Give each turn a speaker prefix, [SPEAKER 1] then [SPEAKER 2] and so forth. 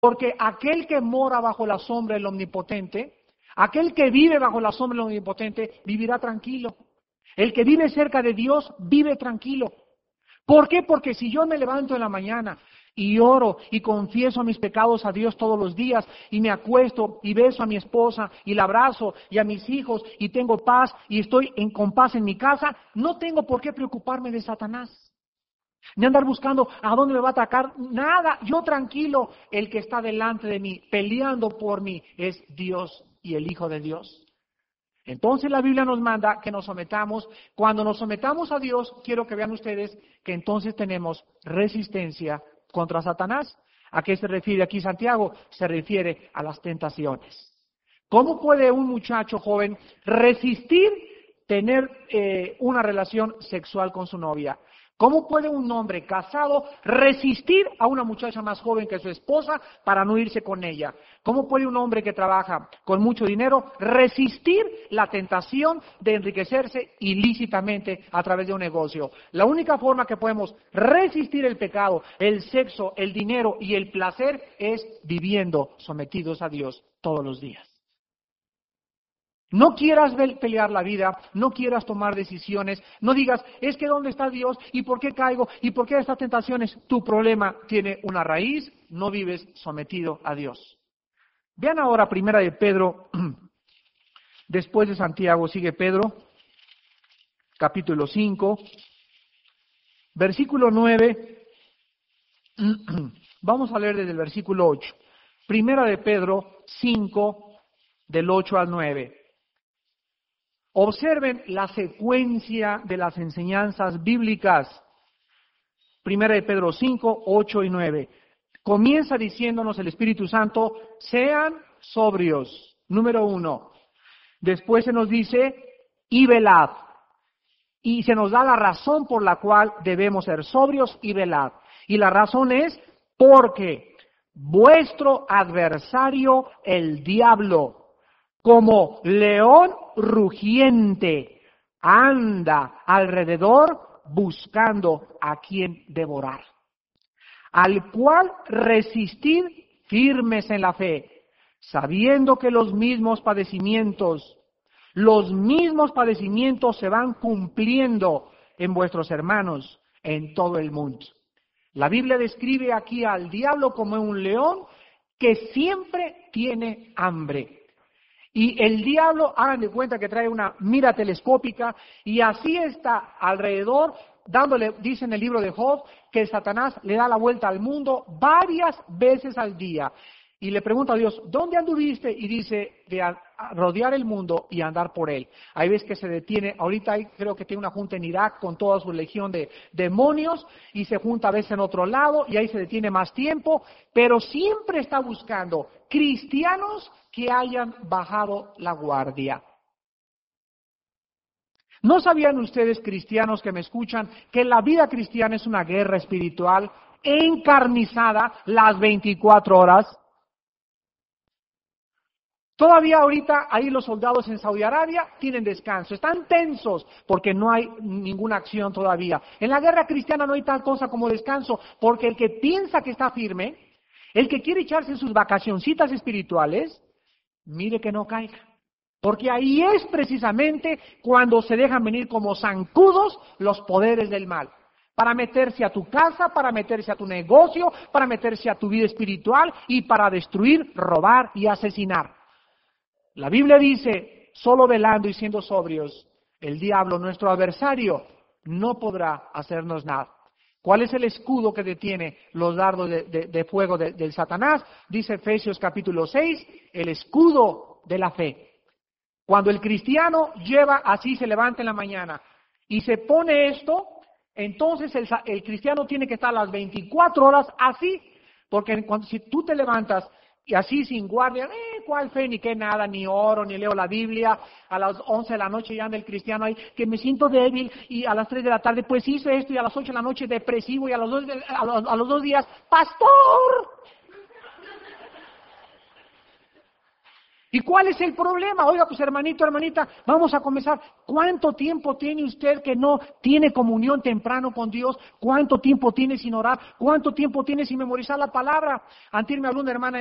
[SPEAKER 1] Porque aquel que mora bajo la sombra del Omnipotente, aquel que vive bajo la sombra del Omnipotente, vivirá tranquilo. El que vive cerca de Dios, vive tranquilo. ¿Por qué? Porque si yo me levanto en la mañana y oro y confieso mis pecados a Dios todos los días y me acuesto y beso a mi esposa y la abrazo y a mis hijos y tengo paz y estoy con paz en mi casa, no tengo por qué preocuparme de Satanás. Ni andar buscando a dónde me va a atacar, nada, yo tranquilo, el que está delante de mí, peleando por mí, es Dios y el Hijo de Dios. Entonces la Biblia nos manda que nos sometamos. Cuando nos sometamos a Dios, quiero que vean ustedes que entonces tenemos resistencia contra Satanás. ¿A qué se refiere aquí Santiago? Se refiere a las tentaciones. ¿Cómo puede un muchacho joven resistir tener una relación sexual con su novia? ¿Cómo puede un hombre casado resistir a una muchacha más joven que su esposa para no irse con ella? ¿Cómo puede un hombre que trabaja con mucho dinero resistir la tentación de enriquecerse ilícitamente a través de un negocio? La única forma que podemos resistir el pecado, el sexo, el dinero y el placer es viviendo sometidos a Dios todos los días. No quieras pelear la vida, no quieras tomar decisiones, no digas, es que ¿dónde está Dios? ¿Y por qué caigo? ¿Y por qué estas tentaciones? Tu problema tiene una raíz, no vives sometido a Dios. Vean ahora primera de Pedro, después de Santiago sigue Pedro, capítulo 5, versículo 9, vamos a leer desde el versículo 8. Primera de Pedro 5, del 8 al 9. Observen la secuencia de las enseñanzas bíblicas. Primera de Pedro 5, 8 y 9. Comienza diciéndonos el Espíritu Santo, sean sobrios. Número 1. Después se nos dice, y velad. Y se nos da la razón por la cual debemos ser sobrios y velad. Y la razón es porque vuestro adversario, el diablo, como león rugiente, anda alrededor buscando a quien devorar, al cual resistid firmes en la fe, sabiendo que los mismos padecimientos se van cumpliendo en vuestros hermanos en todo el mundo. La Biblia describe aquí al diablo como un león que siempre tiene hambre. Y el diablo, hagan de cuenta que trae una mira telescópica y así está alrededor, dándole, dice en el libro de Job, que Satanás le da la vuelta al mundo varias veces al día. Y le pregunta a Dios, ¿dónde anduviste? Y dice, de rodear el mundo y andar por él. Hay veces que se detiene, ahorita creo que tiene una junta en Irak con toda su legión de demonios y se junta a veces en otro lado y ahí se detiene más tiempo, pero siempre está buscando cristianos que hayan bajado la guardia. ¿No sabían ustedes, cristianos que me escuchan, que la vida cristiana es una guerra espiritual encarnizada las 24 horas? Todavía ahorita ahí los soldados en Saudi Arabia tienen descanso, están tensos porque no hay ninguna acción todavía. En la guerra cristiana no hay tal cosa como descanso, porque el que piensa que está firme, el que quiere echarse sus vacacioncitas espirituales, mire que no caiga. Porque ahí es precisamente cuando se dejan venir como zancudos los poderes del mal. Para meterse a tu casa, para meterse a tu negocio, para meterse a tu vida espiritual y para destruir, robar y asesinar. La Biblia dice, solo velando y siendo sobrios, el diablo, nuestro adversario, no podrá hacernos nada. ¿Cuál es el escudo que detiene los dardos de fuego del Satanás? Dice Efesios capítulo 6, el escudo de la fe. Cuando el cristiano así se levanta en la mañana y se pone esto, entonces el cristiano tiene que estar las 24 horas así, porque si tú te levantas y así sin guardia, ¿cuál fe? Ni qué nada, ni oro, ni leo la Biblia. A las 11 de la noche ya anda el cristiano ahí, que me siento débil, y a las 3 de la tarde, pues hice esto, y a las 8 de la noche depresivo, y a los 2 días, ¡pastor! ¿Y cuál es el problema? Oiga, pues hermanito, hermanita, vamos a comenzar. ¿Cuánto tiempo tiene usted que no tiene comunión temprano con Dios? ¿Cuánto tiempo tiene sin orar? ¿Cuánto tiempo tiene sin memorizar la palabra? Antier me habló una hermana